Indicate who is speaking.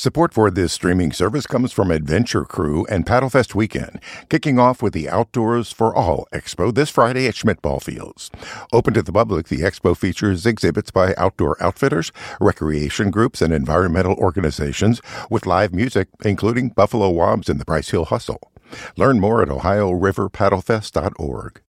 Speaker 1: Support for this streaming service comes from Adventure Crew and Paddlefest Weekend, kicking off with the Outdoors for All Expo this Friday at Schmidt Ball Fields. Open to the public, the expo features exhibits by outdoor outfitters, recreation groups, and environmental organizations with live music, including Buffalo Wombs and the Price Hill Hustle. Learn more at OhioRiverPaddlefest.org.